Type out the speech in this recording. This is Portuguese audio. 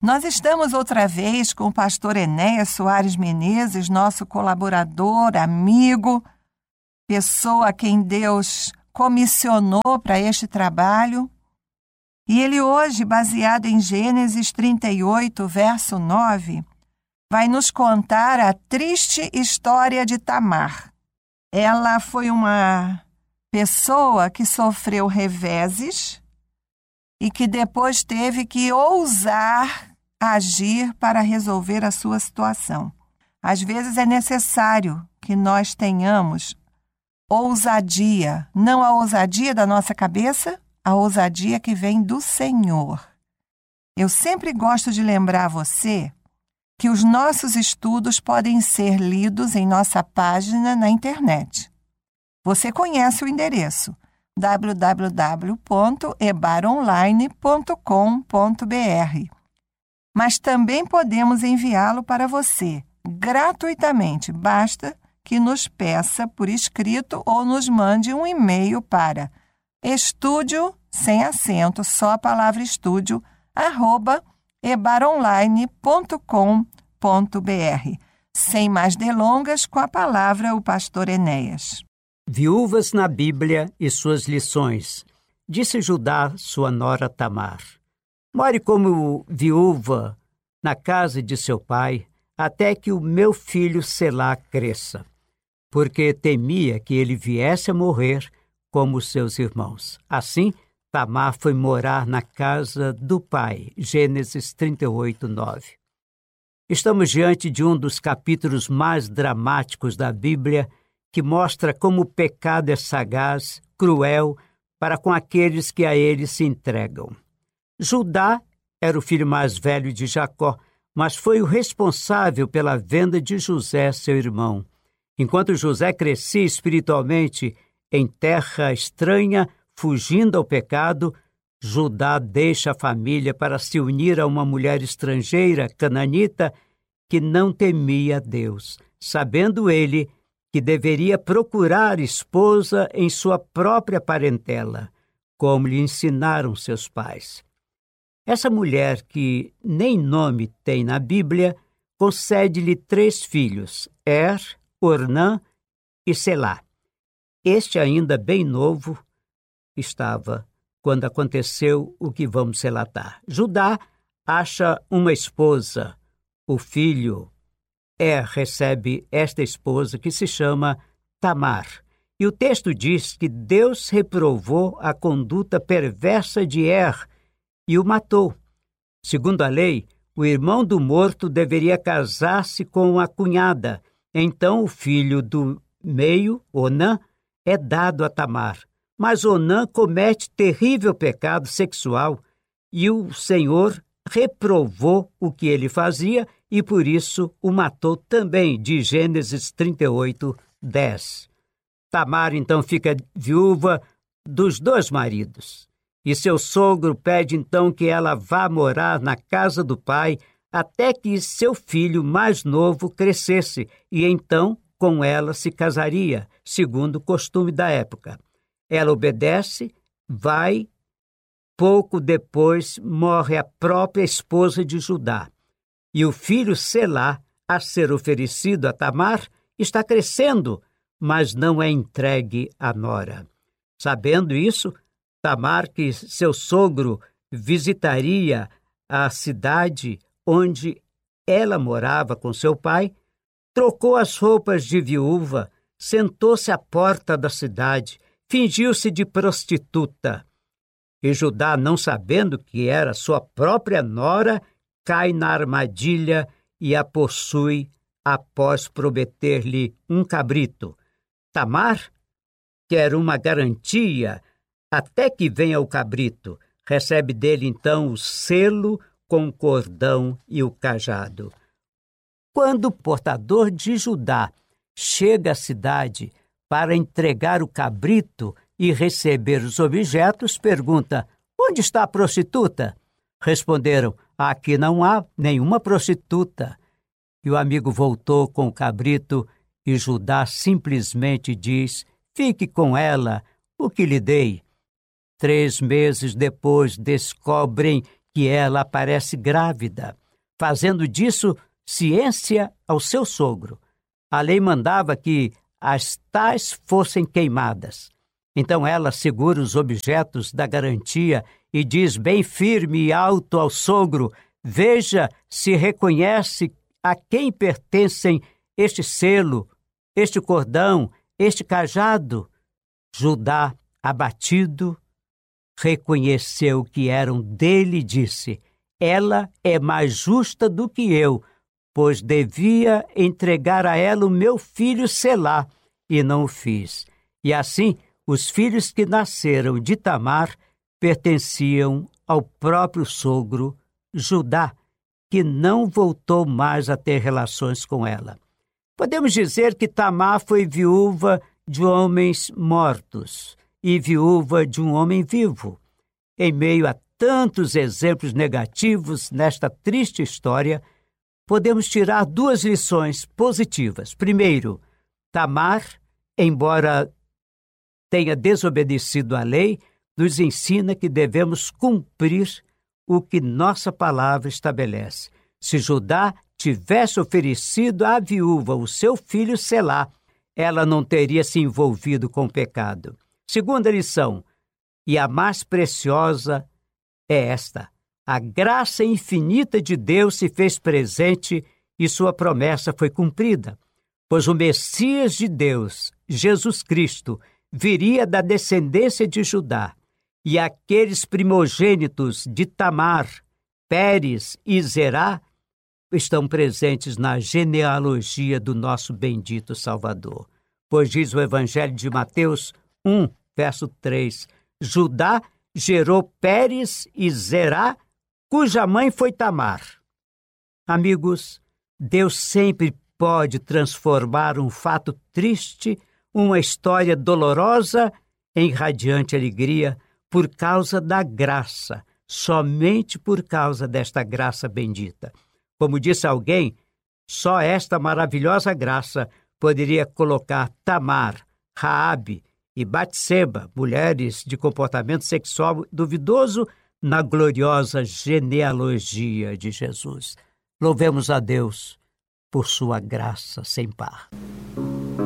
Nós estamos outra vez com o pastor Enéas Soares Menezes, nosso colaborador, amigo, pessoa a quem Deus comissionou para este trabalho. E ele hoje, baseado em Gênesis 38, verso 9, vai nos contar a triste história de Tamar. Ela foi uma pessoa que sofreu reveses e que depois teve que ousar agir para resolver a sua situação. Às vezes é necessário que nós tenhamos ousadia, não a ousadia da nossa cabeça, a ousadia que vem do Senhor. Eu sempre gosto de lembrar a você que os nossos estudos podem ser lidos em nossa página na internet. Você conhece o endereço www.ebaronline.com.br. Mas também podemos enviá-lo para você gratuitamente. Basta que nos peça por escrito ou nos mande um e-mail para estúdio, sem acento, só a palavra estúdio, @ebaronline.com.br. Sem mais delongas, com a palavra o pastor Enéas. Viúvas na Bíblia e suas lições. Disse Judá, sua nora Tamar: more como viúva na casa de seu pai, até que o meu filho Selá cresça, porque temia que ele viesse a morrer como seus irmãos. Assim, Tamar foi morar na casa do pai. Gênesis 38, 9. Estamos diante de um dos capítulos mais dramáticos da Bíblia, que mostra como o pecado é sagaz, cruel, para com aqueles que a ele se entregam. Judá era o filho mais velho de Jacó, mas foi o responsável pela venda de José, seu irmão. Enquanto José crescia espiritualmente em terra estranha, fugindo ao pecado, Judá deixa a família para se unir a uma mulher estrangeira, cananita, que não temia Deus, sabendo ele que deveria procurar esposa em sua própria parentela, como lhe ensinaram seus pais. Essa mulher, que nem nome tem na Bíblia, concede-lhe 3 filhos, Ornã e Selá. Este, ainda bem novo, estava quando aconteceu o que vamos relatar. Judá acha uma esposa. O filho recebe esta esposa, que se chama Tamar. E o texto diz que Deus reprovou a conduta perversa de e o matou. Segundo a lei, o irmão do morto deveria casar-se com a cunhada. Então o filho do meio, Onã, é dado a Tamar. Mas Onã comete terrível pecado sexual e o Senhor reprovou o que ele fazia e por isso o matou também, de Gênesis 38, 10. Tamar então fica viúva dos 2 maridos. E seu sogro pede então que ela vá morar na casa do pai até que seu filho mais novo crescesse, e então com ela se casaria, segundo o costume da época. Ela obedece, vai. Pouco depois morre a própria esposa de Judá. E o filho Selá, a ser oferecido a Tamar, está crescendo, mas não é entregue à nora. Sabendo isso, Tamar, que seu sogro visitaria a cidade onde ela morava com seu pai, trocou as roupas de viúva, sentou-se à porta da cidade, fingiu-se de prostituta. E Judá, não sabendo que era sua própria nora, cai na armadilha e a possui após prometer-lhe um cabrito. Tamar quer uma garantia até que venha o cabrito. Recebe dele então o selo com o cordão e o cajado. Quando o portador de Judá chega à cidade para entregar o cabrito e receber os objetos, pergunta: onde está a prostituta? Responderam: aqui não há nenhuma prostituta. E o amigo voltou com o cabrito e Judá simplesmente diz: fique com ela, o que lhe dei. 3 meses depois descobrem que ela aparece grávida, fazendo disso ciência ao seu sogro. A lei mandava que as tais fossem queimadas. Então ela segura os objetos da garantia e diz bem firme e alto ao sogro: veja se reconhece a quem pertencem este selo, este cordão, este cajado. Judá, abatido, reconheceu que eram dele e disse: ela é mais justa do que eu, pois devia entregar a ela o meu filho Selá, e não o fiz. E assim, os filhos que nasceram de Tamar pertenciam ao próprio sogro Judá, que não voltou mais a ter relações com ela. Podemos dizer que Tamar foi viúva de homens mortos e viúva de um homem vivo. Em meio a tantos exemplos negativos nesta triste história, podemos tirar duas lições positivas. Primeiro, Tamar, embora tenha desobedecido à lei, nos ensina que devemos cumprir o que nossa palavra estabelece. Se Judá tivesse oferecido à viúva o seu filho Selá, ela não teria se envolvido com o pecado. Segunda lição, e a mais preciosa, é esta: a graça infinita de Deus se fez presente e sua promessa foi cumprida, pois o Messias de Deus, Jesus Cristo, viria da descendência de Judá, e aqueles primogênitos de Tamar, Pérez e Zerá estão presentes na genealogia do nosso bendito Salvador. Pois diz o Evangelho de Mateus 1, verso 3, Judá gerou Pérez e Zerá, cuja mãe foi Tamar. Amigos, Deus sempre pode transformar um fato triste, uma história dolorosa, em radiante alegria, por causa da graça, somente por causa desta graça bendita. Como disse alguém, só esta maravilhosa graça poderia colocar Tamar, Raabe e Batseba, mulheres de comportamento sexual duvidoso, na gloriosa genealogia de Jesus. Louvemos a Deus por sua graça sem par.